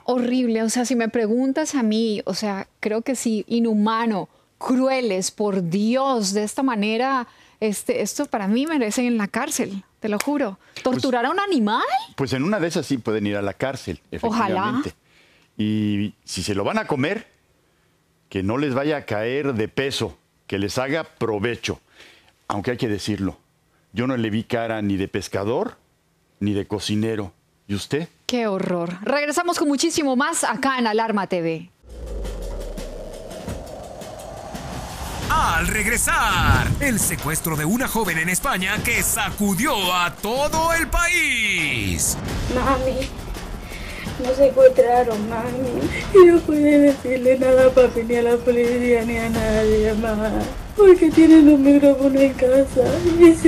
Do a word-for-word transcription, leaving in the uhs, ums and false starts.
Horrible, o sea, si me preguntas a mí, o sea, creo que sí, inhumano, crueles, por Dios, de esta manera, este, esto para mí merecen en la cárcel, te lo juro. Pues, ¿Torturar a un animal? pues en una de esas sí pueden ir a la cárcel, Ojalá. efectivamente. Y si se lo van a comer, que no les vaya a caer de peso, que les haga provecho. Aunque hay que decirlo, yo no le vi cara ni de pescador ni de cocinero. ¿Y usted? Qué horror. Regresamos con muchísimo más acá en Alarma T V. Al regresar, el secuestro de una joven en España que sacudió a todo el país. Mami, nos secuestraron, mami. Y no pude decirle nada a papi, ni a la policía, ni a nadie más. Porque tienen un micrófono en casa. Y